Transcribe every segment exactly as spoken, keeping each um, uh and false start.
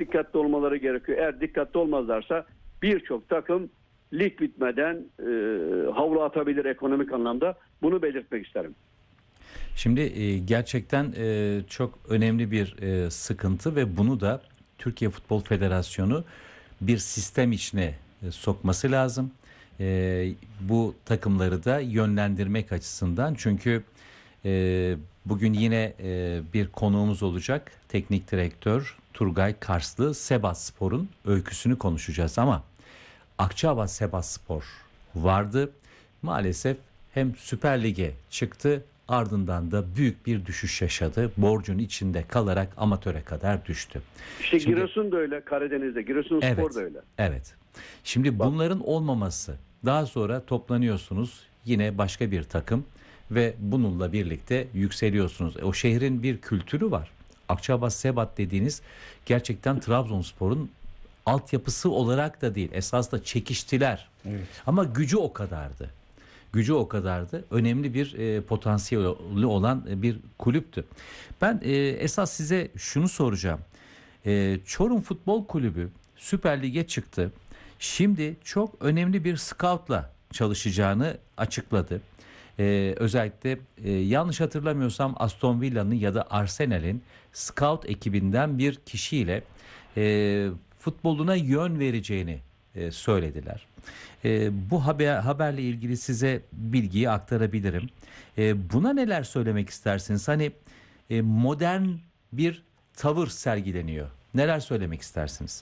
dikkatli olmaları gerekiyor. Eğer dikkatli olmazlarsa birçok takım lig bitmeden e, havlu atabilir ekonomik anlamda. Bunu belirtmek isterim. Şimdi e, gerçekten e, çok önemli bir e, sıkıntı ve bunu da Türkiye Futbol Federasyonu bir sistem içine e, sokması lazım. E, bu takımları da yönlendirmek açısından, çünkü e, bugün yine e, bir konuğumuz olacak, teknik direktör Turgay Karslı. Sivasspor'un öyküsünü konuşacağız ama Akçaabat Sivasspor vardı. Maalesef hem Süper Lig'e çıktı, ardından da büyük bir düşüş yaşadı. Borcun içinde kalarak amatöre kadar düştü. İşte Şimdi, Giresun da öyle, Karadeniz'de. Giresunspor evet, da öyle. Evet. Şimdi Bak, bunların olmaması, daha sonra toplanıyorsunuz yine başka bir takım ve bununla birlikte yükseliyorsunuz. O şehrin bir kültürü var. Akçaabat Sebat dediğiniz gerçekten Trabzonspor'un altyapısı olarak da değil, esas da çekiştiler. Evet. Ama gücü o kadardı. Gücü o kadardı. Önemli bir e, potansiyeli olan e, bir kulüptü. Ben e, esas size şunu soracağım. E, Çorum Futbol Kulübü Süper Lig'e çıktı. Şimdi çok önemli bir scoutla çalışacağını açıkladı. E, özellikle e, yanlış hatırlamıyorsam Aston Villa'nın ya da Arsenal'in scout ekibinden bir kişiyle e, futboluna yön vereceğini e, söylediler. E, bu haber haberle ilgili size bilgiyi aktarabilirim. E, buna neler söylemek istersiniz? Hani e, modern bir tavır sergileniyor. Neler söylemek istersiniz?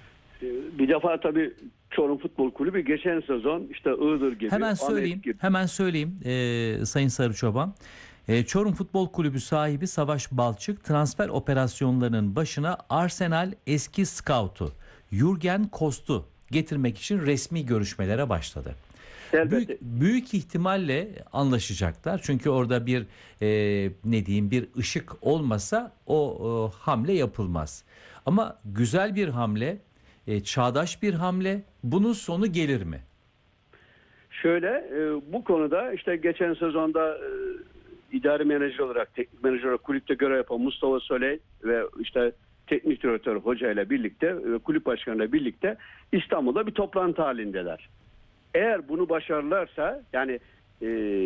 bir defa tabii Çorum Futbol Kulübü geçen sezon işte Iğdır gibi. Hemen söyleyeyim. Gibi. Hemen söyleyeyim e, Sayın Sarıçoban. E, Çorum Futbol Kulübü sahibi Savaş Balçık transfer operasyonlarının başına Arsenal eski skautu Jürgen Kost'u getirmek için resmi görüşmelere başladı. Büyük, büyük ihtimalle anlaşacaklar. Çünkü orada bir e, ne diyeyim bir ışık olmasa o e, hamle yapılmaz. Ama güzel bir hamle, e, çağdaş bir hamle. Bunun sonu gelir mi? Şöyle e, bu konuda işte geçen sezonda e, idari menajer olarak, teknik menajer olarak kulüpte görev yapan Mustafa Soley ve işte teknik direktör hoca ile birlikte, kulüp başkanıyla birlikte İstanbul'da bir toplantı halindeler. Eğer bunu başarırlarsa, yani e,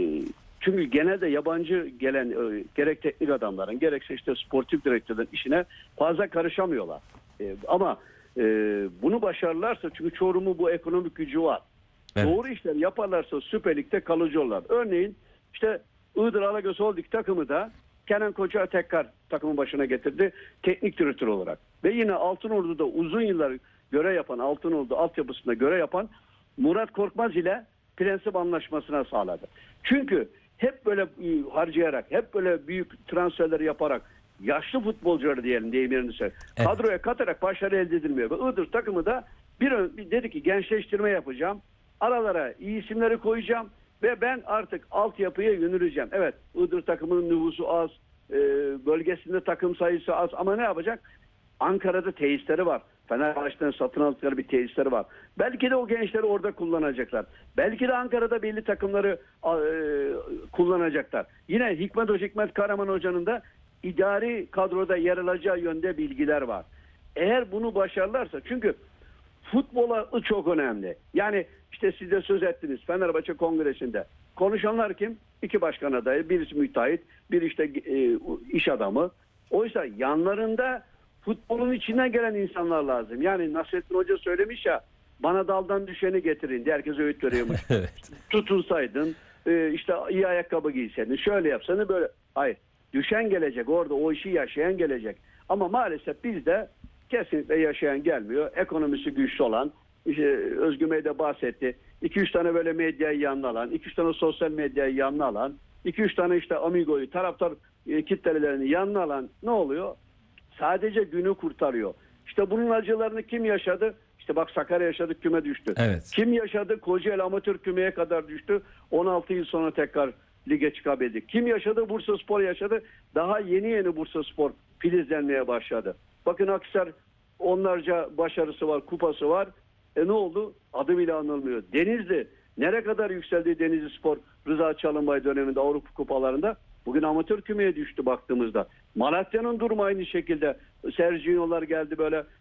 çünkü genelde yabancı gelen e, gerek teknik adamların gerekse işte sportif direktörlerin işine fazla karışamıyorlar. E, ama e, bunu başarırlarsa, çünkü Çorum'un bu ekonomik gücü var. Evet. Doğru işler yaparlarsa Süper Lig'de kalıcı olurlar. Örneğin işte Iğdır Alagöz Holding takımı da Kenan Koç'a tekrar takımın başına getirdi teknik direktör olarak. Ve yine Altınordu'da uzun yıllar görev yapan, Altınordu altyapısında görev yapan Murat Korkmaz ile prensip anlaşmasına sağladı. Çünkü hep böyle harcayarak, hep böyle büyük transferler yaparak, yaşlı futbolcuları diyelim deyimlerini söyleyeyim, evet, kadroya katarak başarı elde edilmiyor. Ve Iğdır takımı da bir, bir dedi ki gençleştirme yapacağım, aralara iyi isimleri koyacağım ve ben artık altyapıya yöneleceğim. Evet, Iğdır takımının nüfusu az, e, bölgesinde takım sayısı az ama ne yapacak? Ankara'da tesisleri var. Fenerbahçe'den satın aldıkları bir tesisleri var. Belki de o gençleri orada kullanacaklar. Belki de Ankara'da belli takımları e, kullanacaklar. Yine Hikmet Hoca, Hikmet Karaman Hoca'nın da idari kadroda yer alacağı yönde bilgiler var. Eğer bunu başarırlarsa, çünkü futbola çok önemli. Yani işte siz de söz ettiniz Fenerbahçe Kongresi'nde. Konuşanlar kim? İki başkan adayı. Birisi müteahhit, bir işte e, iş adamı. Oysa yanlarında futbolun içinden gelen insanlar lazım. Yani Nasrettin Hoca söylemiş ya, bana daldan düşeni getirin diye herkes öğüt veriyormuş. Evet. Tutunsaydın, e, işte iyi ayakkabı giyseydin, şöyle yapsanı böyle. Hayır. Düşen gelecek, orada o işi yaşayan gelecek. Ama maalesef bizde kesinlikle yaşayan gelmiyor. Ekonomisi güçlü olan, işte Özgür Bey de bahsetti. iki üç tane böyle medyayı yanına alan, iki üç tane sosyal medyayı yanına alan, iki üç tane işte Amigo'yu, taraftar e, kitlelerini yanına alan ne oluyor? Sadece günü kurtarıyor. İşte bunun acılarını kim yaşadı? İşte bak Sakarya yaşadı, küme düştü. Evet. Kim yaşadı? Kocaeli amatör kümeye kadar düştü. on altı yıl sonra tekrar lige çıkabildi. Kim yaşadı? Bursaspor yaşadı. Daha yeni yeni Bursaspor filizlenmeye başladı. Bakın Akhisar onlarca başarısı var, kupası var. E ne oldu? Adı bile anılmıyor. Denizli nereye kadar yükseldi Denizli Spor Rıza Çalınbay döneminde Avrupa kupalarında? Bugün amatör kümeye düştü baktığımızda. Malatya'nın durumu aynı şekilde. Sergio'lar geldi böyle